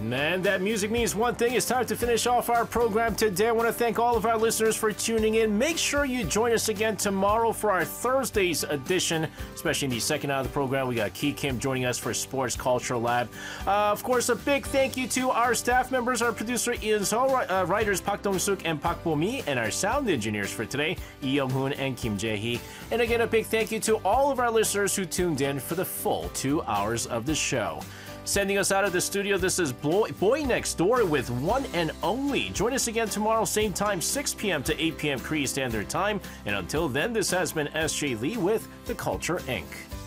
Man, that music means one thing. It's time to finish off our program today. I want to thank all of our listeners for tuning in. Make sure you join us again tomorrow for our Thursday's edition, especially in the second hour of the program. We got Ki Kim joining us for Sports Culture Lab. Of course, a big thank you to our staff members, our producer Ian Seol, writers Park Dong-suk and Park Bo-mi, and our sound engineers for today, Lee Young-hoon and Kim Jae-hee. And again, a big thank you to all of our listeners who tuned in for the full 2 hours of the show. Sending us out of the studio, this is Boy Next Door with One and Only. Join us again tomorrow, same time, 6 p.m. to 8 p.m. Korea Standard Time. And until then, this has been SJ Lee with The Culture Inc.